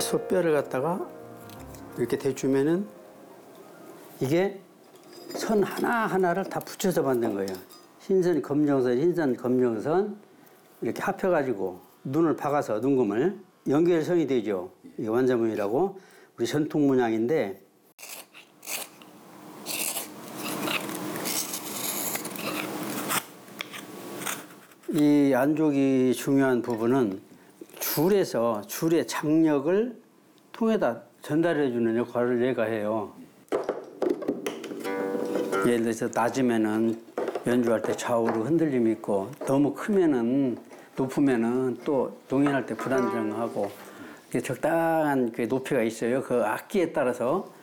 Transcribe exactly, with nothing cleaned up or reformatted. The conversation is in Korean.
소뼈를 갖다가 이렇게 대주면은 이게 선 하나하나를 다 붙여서 만든 거예요. 흰선, 검정선, 흰선, 검정선 이렇게 합해가지고 눈을 박아서 눈금을 연결선이 되죠. 이게 완자문이라고 우리 전통 문양인데 이 안족이 중요한 부분은 줄에서 줄의 장력을 통에다 전달해주는 역할을 얘가 해요. 예를 들어서 낮으면은 연주할 때 좌우로 흔들림이 있고 너무 크면은 높으면은 또 동연할 때 불안정하고 적당한 그 높이가 있어요. 그 악기에 따라서